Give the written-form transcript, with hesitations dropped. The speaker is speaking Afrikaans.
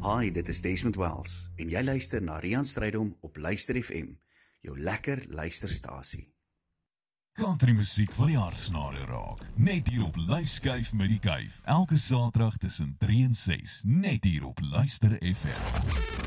Hi, dit is Desmond Wells en jy luister na Rian Strydom op Luister FM, jou lekker luisterstasie. Country musiek van die hartsnare raak, net hier op Lyfskyf met die Kuif, elke Saterdag tussen 3 en 6, net hier op Luister FM.